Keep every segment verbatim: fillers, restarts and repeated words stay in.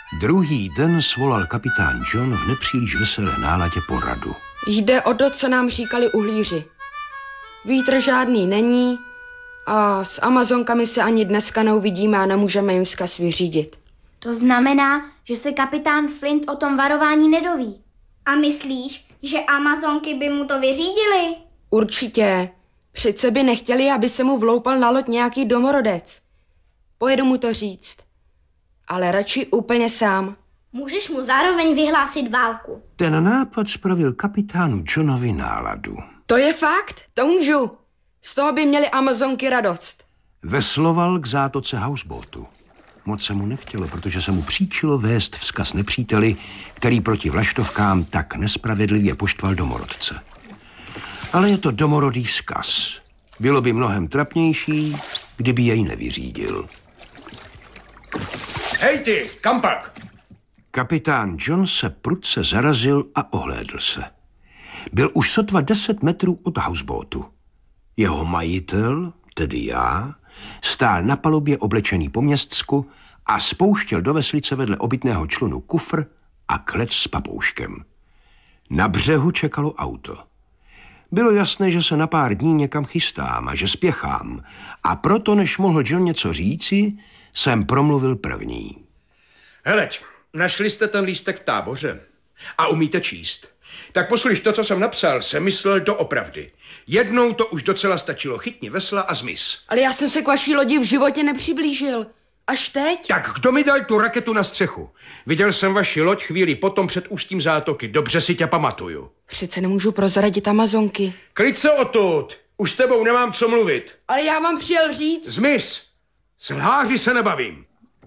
Druhý den svolal kapitán John v nepříliš veselé náladě poradu. Jde o to, co nám říkali uhlíři. Vítr žádný není a s Amazonkami se ani dneska neuvidíme a nemůžeme jim vzkaz vyřídit. To znamená, že se kapitán Flint o tom varování nedoví. A myslíš, že Amazonky by mu to vyřídily? Určitě. Přece by nechtěli, aby se mu vloupal na loď nějaký domorodec. Pojedu mu to říct. Ale radši úplně sám. Můžeš mu zároveň vyhlásit válku. Ten nápad spravil kapitánu Johnovi náladu. To je fakt, to můžu. Z toho by měli Amazonky radost. Vesloval k zátoce houseboatu. Moc se mu nechtělo, protože se mu příčilo vést vzkaz nepříteli, který proti vlaštovkám tak nespravedlivě poštval domorodce. Ale je to domorodý vzkaz. Bylo by mnohem trapnější, kdyby jej nevyřídil. Hej ty, kam pak? Kapitán John se prudce zarazil a ohlédl se. Byl už sotva deset metrů od houseboatu. Jeho majitel, tedy já, stál na palubě oblečený po městsku a spouštěl do veslice vedle obytného člunu kufr a klec s papouškem. Na břehu čekalo auto. Bylo jasné, že se na pár dní někam chystám a že spěchám, a proto, než mohl John něco říci, jsem promluvil první. Heleď, našli jste ten lístek v táboře a umíte číst. Tak poslyš, to, co jsem napsal, jsem myslel doopravdy. Jednou to už docela stačilo, chytni vesla a zmiz. Ale já jsem se k vaší lodi v životě nepřiblížil. Až teď? Tak kdo mi dal tu raketu na střechu? Viděl jsem vaši loď chvíli potom před ústím zátoky, dobře si tě pamatuju. Přece nemůžu prozradit Amazonky. Klid se odtud, už s tebou nemám co mluvit. Ale já vám přijel říct... Zmiz, s lháři se nebavím.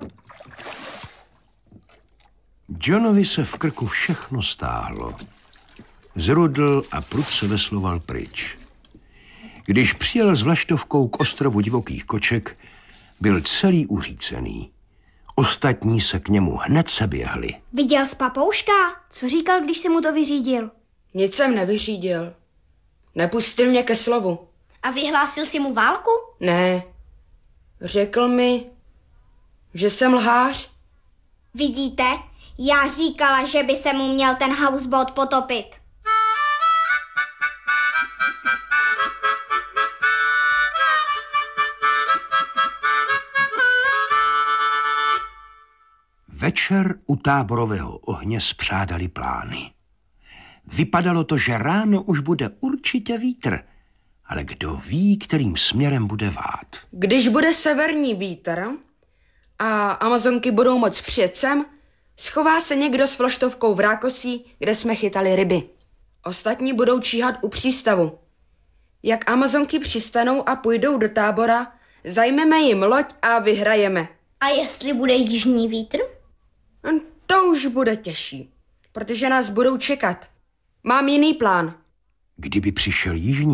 Johnovi se v krku všechno stáhlo. Zrudl a prudce vesloval pryč. Když přijel s vlaštovkou k ostrovu divokých koček, byl celý uřícený. Ostatní se k němu hned seběhli. Viděl jsi papouška? Co říkal, když se mu to vyřídil? Nic jsem nevyřídil. Nepustil mě ke slovu. A vyhlásil si mu válku? Ne. Řekl mi, že jsem lhář. Vidíte? Já říkala, že by se mu měl ten houseboat potopit. Večer u táborového ohně spřádali plány. Vypadalo to, že ráno už bude určitě vítr, ale kdo ví, kterým směrem bude vát. Když bude severní vítr a Amazonky budou moc přijet sem, schová se někdo s vlaštovkou v rákosí, kde jsme chytali ryby. Ostatní budou číhat u přístavu. Jak Amazonky přistanou a půjdou do tábora, zajmeme jim loď a vyhrajeme. A jestli bude jižní vítr? To už bude těžší, protože nás budou čekat. Mám jiný plán. Kdyby přišel jižní